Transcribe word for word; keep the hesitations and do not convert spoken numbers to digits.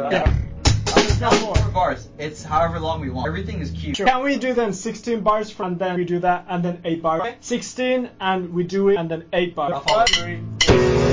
Yeah. It's not four bars. It's however long we want. Everything is cute. Sure. Can we do then sixteen bars and then we do that and then eight bars? Okay. sixteen and we do it and then eight bars. I'll follow.